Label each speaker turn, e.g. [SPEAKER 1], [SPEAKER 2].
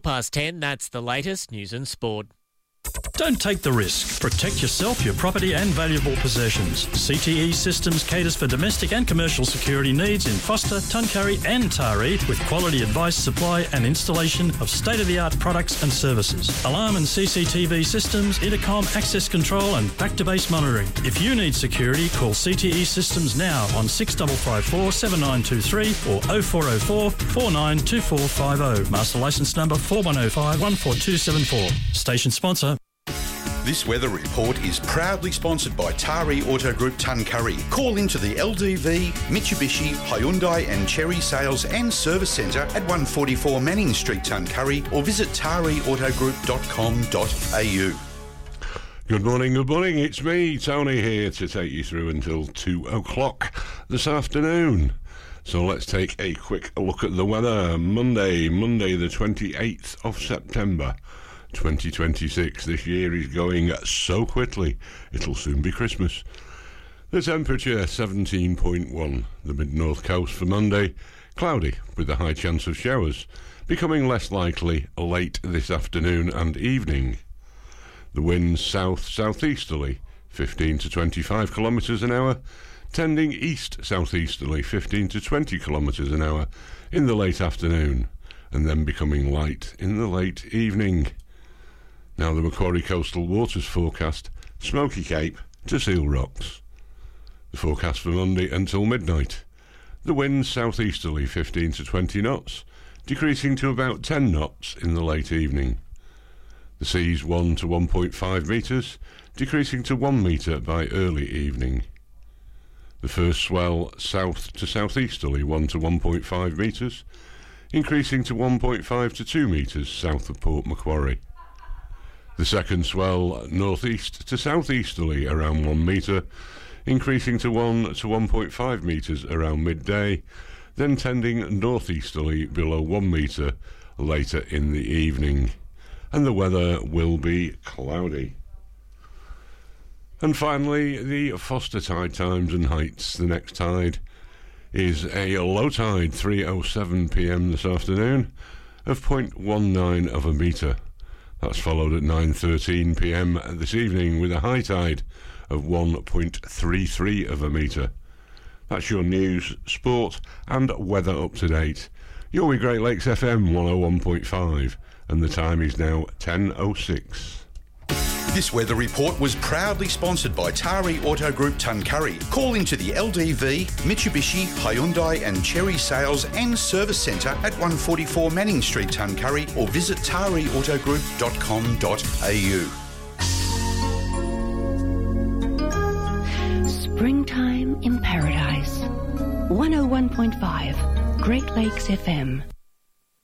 [SPEAKER 1] 10, that's the latest news and sport.
[SPEAKER 2] Don't take the risk. Protect yourself, your property and valuable possessions. CTE Systems caters for domestic and commercial security needs in Foster, Tuncurry and Taree with quality advice, supply and installation of state-of-the-art products and services. Alarm and CCTV systems, intercom, access control and back-to-base monitoring. If you need security, call CTE Systems now on 6554 7923 or 0404 492450. Master licence number 4105 14274. Station sponsor.
[SPEAKER 3] This weather report is proudly sponsored by Taree Auto Group Tuncurry. Call into the LDV, Mitsubishi, Hyundai and Cherry Sales and Service Centre at 144 Manning Street, Tuncurry, or visit tareeautogroup.com.au.
[SPEAKER 4] Good morning, it's me, Tony, here to take you through until 2 o'clock this afternoon. So let's take a quick look at the weather. Monday the 28th of September 2026. This year is going so quickly, it'll soon be Christmas. The temperature 17.1. The mid-north coast for Monday, cloudy with a high chance of showers, becoming less likely late this afternoon and evening. The winds south-southeasterly, 15 to 25 kilometres an hour, tending east-southeasterly, 15 to 20 kilometres an hour in the late afternoon, and then becoming light in the late evening. Now the Macquarie Coastal Waters forecast, Smoky Cape to Seal Rocks. The forecast for Monday until midnight. The winds southeasterly 15 to 20 knots, decreasing to about 10 knots in the late evening. The seas 1 to 1.5 metres, decreasing to 1 metre by early evening. The first swell south to southeasterly 1 to 1.5 metres, increasing to 1.5 to 2 metres south of Port Macquarie. The second swell northeast to southeasterly around 1 metre, increasing to 1 to 1.5 metres around midday, then tending northeasterly below 1 metre later in the evening. And the weather will be cloudy. And finally, the Foster tide times and heights. The next tide is a low tide, 3:07 p.m. this afternoon, of 0.19 of a metre. That's followed at 9:13 p.m. this evening with a high tide of 1.33 of a metre. That's your news, sport and weather up to date. You're with Great Lakes FM 101.5 and the time is now 10:06.
[SPEAKER 3] This weather report was proudly sponsored by Taree Auto Group Tuncurry. Call into the LDV, Mitsubishi, Hyundai and Cherry Sales and Service Centre at 144 Manning Street, Tuncurry, or visit tareeautogroup.com.au.
[SPEAKER 5] Springtime in Paradise. 101.5 Great Lakes FM.